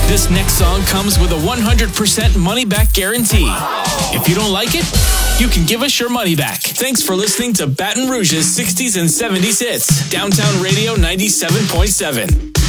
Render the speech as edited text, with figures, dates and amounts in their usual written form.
This next song comes with a 100% money-back guarantee. If you don't like it, you can give us your money back. Thanks for listening to Baton Rouge's 60s and 70s hits. Downtown Radio 97.7.